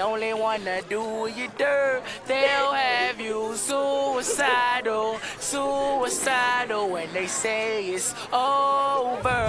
only wanna do you dirt. They'll have you suicidal, suicidal when they say it's over.